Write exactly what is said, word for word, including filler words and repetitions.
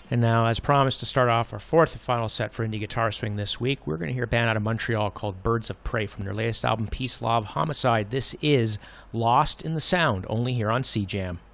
And now, as promised, to start off our fourth and final set for Indie Guitar Swing this week, we're going to hear a band out of Montreal called Birds of Prey from their latest album, Peace, Love, Homicide. This is Lost in the Sound, only here on C Jam.